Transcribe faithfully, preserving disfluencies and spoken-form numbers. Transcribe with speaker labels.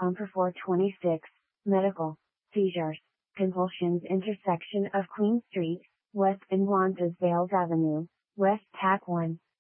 Speaker 1: Pumper four twenty-six, Medical, Seizures, Convulsions intersection of Queen Street, West and Wandsworth Avenue, West Tack one.